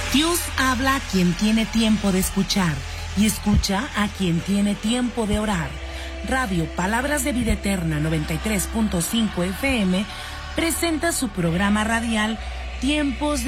Dios habla a quien tiene tiempo de escuchar y escucha a quien tiene tiempo de orar. Radio Palabras de Vida Eterna 93.5 FM presenta su programa radial Tiempos de